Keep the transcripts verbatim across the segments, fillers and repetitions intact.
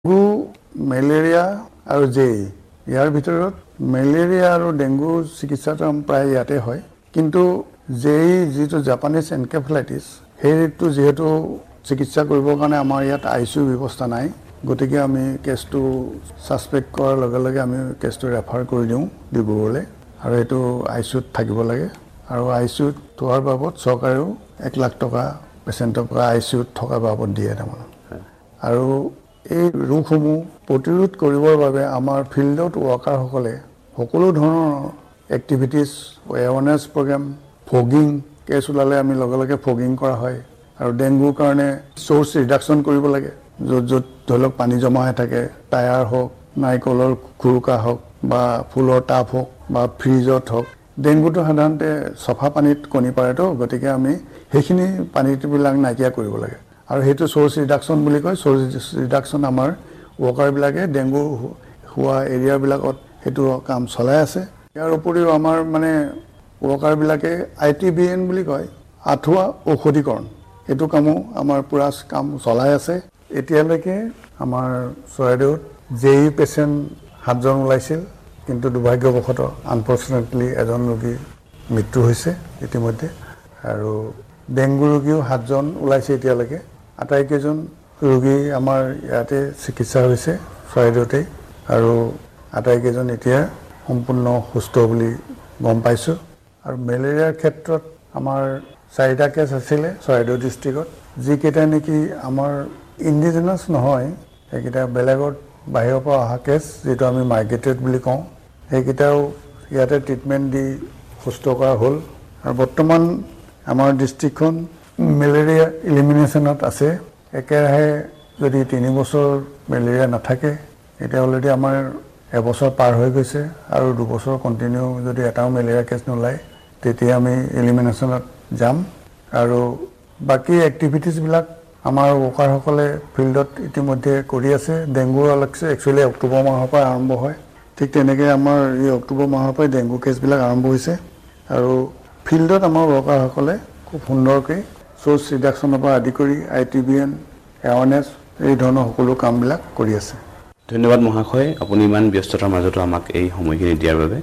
dengue malaria আৰু জেই ইয়াৰ ভিতৰত মেলেৰিয়া আৰু ডেংগু চিকিৎসাটো প্ৰায় ইয়াতে হয় কিন্তু জেই যিটো জাপানিজ এনকেফেলাইটিছ সেইটো যেহেতু চিকিৎসা কৰিবৰ কাৰণে আমাৰ ইয়াত আইচিইউ ব্যৱস্থা নাই গতিকে আমি কেছটো সাসপেক্ট কৰাৰ লগে লগে আমি কেছটো ৰেফাৰ কৰি দিওঁ ডিব্ৰুগড়লৈ আৰু এইটো আইচিইউত থাকিব লাগে আৰু আইচিইউত থোৱাৰ বাবদ চৰকাৰেও এক লাখ টকা পেচেণ্টৰ পৰা আইচিইউত থকাৰ বাবদ দিয়ে তাৰমানে আৰু এই ৰোগসমূহ প্ৰতিৰোধ কৰিবৰ বাবে আমাৰ ফিল্ডত ৱৰ্কাৰসকলে সকলো ধৰণৰ activities awareness programme fogging cash ওলালে আমি লগে লগে ফগিং কৰা হয় আৰু ডেংগুৰ কাৰণে চ'ৰ্চ ৰিডাকশ্যন কৰিব লাগে য'ত য'ত ধৰি লওক পানী জমা হৈ থাকে টায়াৰ হওক নাৰিকলৰ খুৰুকা হওক বা ফুলৰ টাব হওক বা ফ্ৰিজত হওক ডেংগুটো সাধাৰণতে চফা পানীত কণী পাৰেতো গতিকে আমি সেইখিনি পানীবিলাক নাইকিয়া কৰিব লাগে আৰু সেইটো চ'ৰ্চ ৰিডাকশ্যন বুলি কয় চ'ৰ্চ ৰিডাকশ্যন আমাৰ ৱৰ্কাৰবিলাকে ডেংগু হোৱা এৰিয়াবিলাকত সেইটো কাম চলাই আছে ইয়াৰ উপৰিও আমাৰ মানে ৱৰ্কাৰবিলাকে আই টি বি এন বুলি কয় আঁঠুৱা ঔষধীকৰণ এইটো কামো আমাৰ পুৰা কাম চলাই আছে এতিয়ালৈকে আমাৰ চৰাইদেউত জেই পেচেণ্ট সাতজন ওলাইছিল কিন্তু দুৰ্ভাগ্যবশতঃ আনফৰ্চুনেটলি এজন ৰোগী মৃত্যু হৈছে ইতিমধ্যে আৰু ডেংগু ৰোগীও সাতজন ওলাইছে এতিয়ালৈকে আটাইকেইজন ৰোগী আমাৰ ইয়াতে চিকিৎসা হৈছে চৰাইদেউতেই আৰু আটাইকেইজন এতিয়া সম্পূৰ্ণ সুস্থ বুলি গম পাইছোঁ আৰু মেলেৰিয়াৰ ক্ষেত্ৰত আমাৰ চাৰিটা কেছ আছিলে চৰাইদেউ ডিষ্ট্ৰিক্টত যিকেইটা নেকি আমাৰ ইণ্ডিজিনাছ নহয় সেইকেইটা বেলেগত বাহিৰৰ পৰা অহা কেছ যিটো আমি মাইগ্ৰেটেড বুলি কওঁ সেইকেইটাও ইয়াতে ট্ৰিটমেণ্ট দি সুস্থ কৰা হ'ল আৰু বৰ্তমান আমাৰ ডিষ্ট্ৰিক্টখন মেলেৰিয়া ইলিমিনেশ্যনত আছে একেৰাহে যদি তিনি বছৰ মেলেৰিয়া নাথাকে এতিয়া অলৰেডি আমাৰ এবছৰ পাৰ হৈ গৈছে আৰু দুবছৰ কণ্টিনিউ যদি এটাও মেলেৰিয়া কেছ নোলায় তেতিয়া আমি ইলিমিনেশ্যনত যাম আৰু বাকী এক্টিভিটিছবিলাক আমাৰ ৱৰ্কাৰসকলে ফিল্ডত ইতিমধ্যে কৰি আছে ডেংগুৰ একচুৱেলি অক্টোবৰ মাহৰ পৰা আৰম্ভ হয় ঠিক তেনেকৈ আমাৰ এই অক্টোবৰ মাহৰ পৰাই ডেংগু কেছবিলাক আৰম্ভ হৈছে আৰু ফিল্ডত আমাৰ ৱৰ্কাৰসকলে খুব সুন্দৰকৈ চ'ৰ্চ ৰিডাকশ্যনৰ পৰা আদি কৰি I T B N awareness এই ধৰণৰ সকলো কামবিলাক কৰি আছে ধন্যবাদ মহাশয় আপুনি ইমান ব্যস্ততাৰ মাজতো আমাক এই সময়খিনি দিয়াৰ বাবে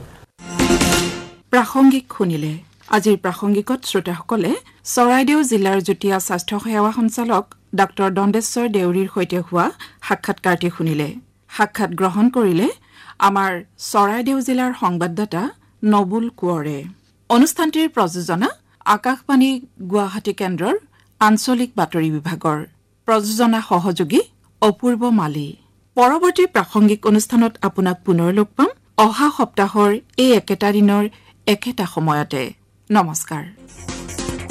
প্ৰাসংগিক শুনিলে আজিৰ প্ৰাসংগিকত শ্ৰোতাসকলে চৰাইদেউ জিলাৰ যুটীয়া স্বাস্থ্য সেৱা সঞ্চালক ডাক্তৰ দণ্ডেশ্বৰ দেউৰীৰ সৈতে হোৱা সাক্ষাৎকাৰটি শুনিলে সাক্ষাৎ গ্ৰহণ কৰিলে আমাৰ চৰাইদেউ জিলাৰ সংবাদদাতা নবুল কোঁৱৰে অনুষ্ঠানটিৰ প্ৰযোজনা আকাশবাণী গুৱাহাটী কেন্দ্ৰৰ আঞ্চলিক বাতৰি বিভাগৰ প্ৰযোজনা সহযোগী অপূৰ্ব মালি পৰৱৰ্তী প্ৰাসংগিক অনুষ্ঠানত আপোনাক পুনৰ লগ পাম অহা সপ্তাহৰ এই একেটা দিনৰ একেটা সময়তে নমস্কাৰ